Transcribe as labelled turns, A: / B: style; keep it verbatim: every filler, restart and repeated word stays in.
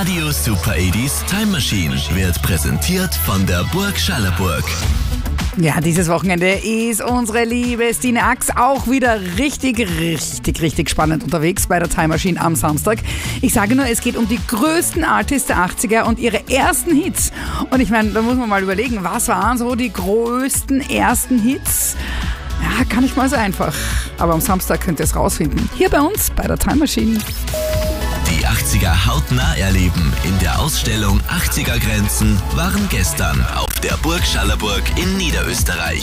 A: Radio Super achtziger Time Machine wird präsentiert von der Burg Schallerburg.
B: Ja, dieses Wochenende ist unsere liebe Stine Ax auch wieder richtig, richtig, richtig spannend unterwegs bei der Time Machine am Samstag. Ich sage nur, es geht um die größten Artists der achtziger und ihre ersten Hits. Und ich meine, da muss man mal überlegen, was waren so die größten ersten Hits? Ja, gar nicht mal so einfach. Aber am Samstag könnt ihr es rausfinden. Hier bei uns bei der Time Machine.
A: Die achtziger hautnah erleben in der Ausstellung achtziger Grenzen waren gestern auf der Burg Schallerburg in Niederösterreich.